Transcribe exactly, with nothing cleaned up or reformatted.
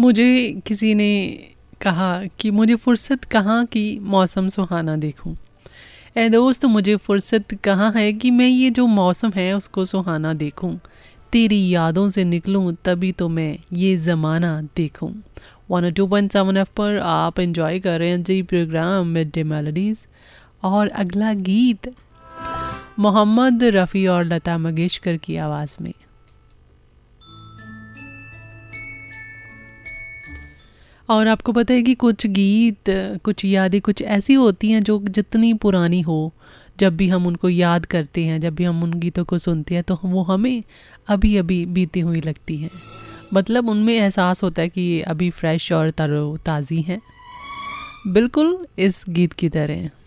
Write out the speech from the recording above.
मुझे किसी ने कहा कि मुझे फुर्सत कहाँ कि मौसम सुहाना देखूं। ए दोस्त, मुझे फुर्सत कहाँ है कि मैं ये जो मौसम है उसको सुहाना देखूं। तेरी यादों से निकलूं तभी तो मैं ये ज़माना देखूं। One two one seven F पर आप एंजॉय कर रहे हैं जी प्रोग्राम मिड मेलोडीज़। और अगला गीत मोहम्मद रफ़ी और लता मंगेशकर की आवाज़ में। और आपको पता है कि कुछ गीत, कुछ यादें कुछ ऐसी होती हैं जो जितनी पुरानी हो, जब भी हम उनको याद करते हैं, जब भी हम उन गीतों को सुनते हैं तो वो हमें अभी अभी बीती हुई लगती हैं। मतलब उनमें एहसास होता है कि ये अभी फ्रेश और तरोताज़ी हैं, बिल्कुल इस गीत की तरह।